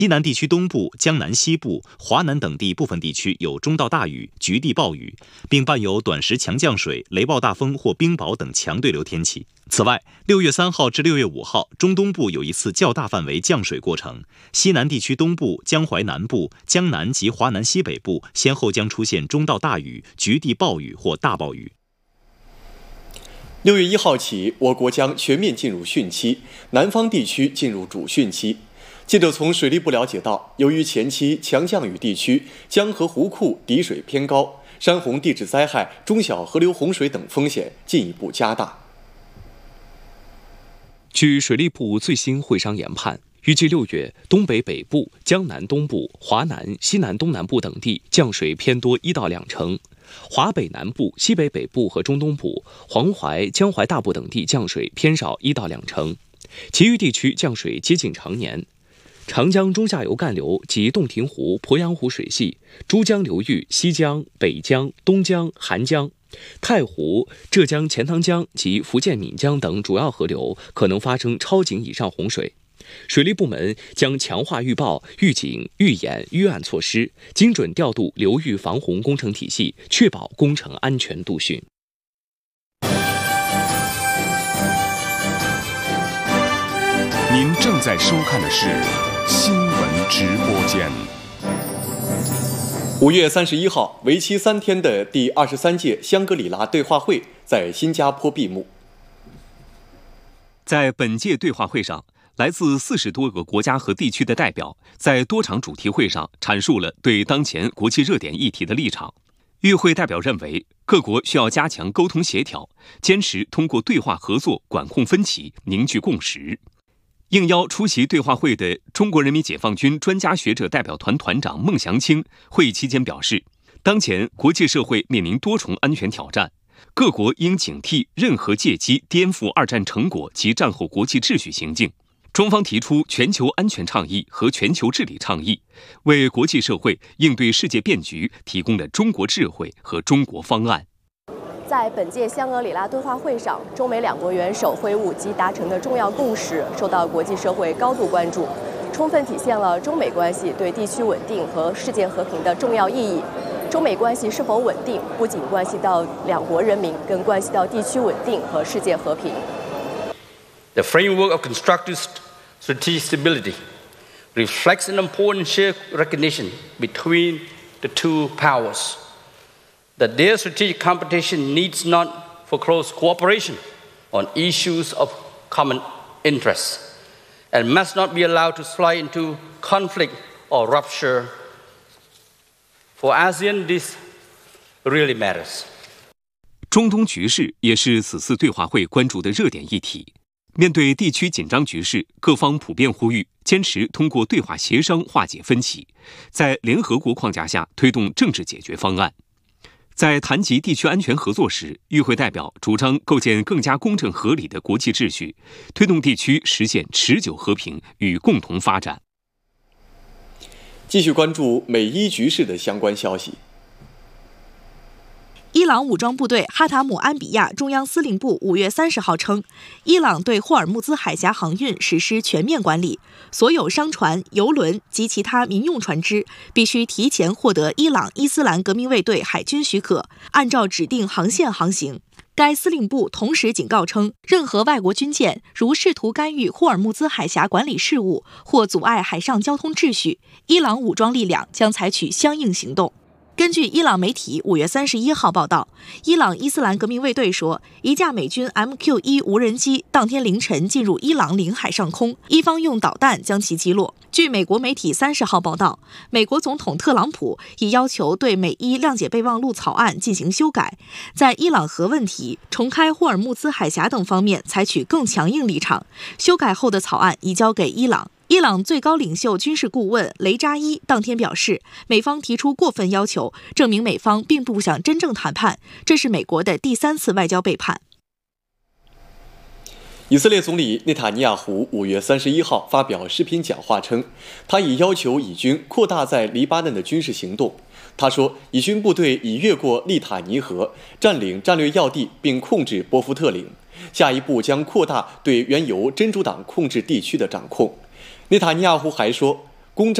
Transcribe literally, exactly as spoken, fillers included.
西南地区东部、江南西部、华南等地部分地区有中到大雨，局地暴雨，并伴有短时强降水、雷暴大风或冰雹等强对流天气。此外，六月三号至六月五号，中东部有一次较大范围降水过程，西南地区东部、江淮南部、江南及华南西北部先后将出现中到大雨、局地暴雨或大暴雨。 六月一号起，我国将全面进入汛期，南方地区进入主汛期。记者从水利部了解到，由于前期强降雨地区江河湖库底水偏高，山洪地质灾害、中小河流洪水等风险进一步加大。 据水利部最新会商研判，预计六月东北北部、江南东部、华南、西南东南部等地降水偏多一到两成，华北南部、西北北部和中东部、黄淮、江淮大部等地降水偏少一到两成，其余地区降水接近常年。长江中下游干流及洞庭湖、鄱阳湖水系、珠江流域西江、北江、东江、韩江、太湖、浙江钱塘江及福建闽江等主要河流可能发生超警以上洪水。水利部门将强化预报、预警、预演、预案措施，精准调度流域防洪工程体系，确保工程安全度汛。 您正在收看的是新闻直播间。 五月三十一号，为期三天的第二十三届香格里拉对话会在新加坡闭幕。 在本届对话会上，来自四十多个国家和地区的代表在多场主题会上阐述了对当前国际热点议题的立场。与会代表认为，各国需要加强沟通协调，坚持通过对话合作管控分歧，凝聚共识。应邀出席对话会的中国人民解放军专家学者代表团团长孟祥青会议期间表示，当前国际社会面临多重安全挑战，各国应警惕任何借机颠覆二战成果及战后国际秩序行径。中方提出全球安全倡议和全球治理倡议，为国际社会应对世界变局提供了中国智慧和中国方案。 在本届香格里拉对话会上，中美两国元首会晤及达成的重要共识受到国际社会高度关注，充分体现了中美关系对地区稳定和世界和平的重要意义。中美关系是否稳定，不仅关系到两国人民，更关系到地区稳定和世界和平。 The framework of constructive strategic stability reflects an important shared recognition between the two powers that their strategic competition needs not for close cooperation on issues of common interest and must not be allowed to slide into conflict or rupture. For ASEAN, this really matters. 中东局势也是此次对话会关注的热点议题。面对地区紧张局势，各方普遍呼吁坚持通过对话协商化解分歧，在联合国框架下推动政治解决方案。在谈及地区安全合作时，与会代表主张构建更加公正合理的国际秩序，推动地区实现持久和平与共同发展。 继续关注美伊局势的相关消息。 伊朗武装部队哈塔姆安比亚中央司令部五月三十号称，伊朗对霍尔木兹海峡航运实施全面管理，所有商船、油轮及其他民用船只必须提前获得伊朗伊斯兰革命卫队海军许可，按照指定航线航行。该司令部同时警告称，任何外国军舰如试图干预霍尔木兹海峡管理事务或阻碍海上交通秩序，伊朗武装力量将采取相应行动。根据伊朗媒体五月三十一号报道，伊朗伊斯兰革命卫队说，一架美军 M Q 一 无人机当天凌晨进入伊朗领海上空，伊方用导弹将其击落。据美国媒体三十号报道，美国总统特朗普已要求对美伊谅解备忘录草案进行修改，在伊朗核问题、重开霍尔木兹海峡等方面采取更强硬立场。修改后的草案移交给伊朗。伊朗最高领袖军事顾问雷扎伊当天表示，美方提出过分要求，证明美方并不想真正谈判，这是美国的第三次外交背叛。 以色列总理内塔尼亚胡五月三十一号发表视频讲话称，他已要求以军扩大在黎巴嫩的军事行动。他说，以军部队已越过利塔尼河，占领战略要地并控制波夫特岭，下一步将扩大对原由真主党控制地区的掌控。内塔尼亚胡还说，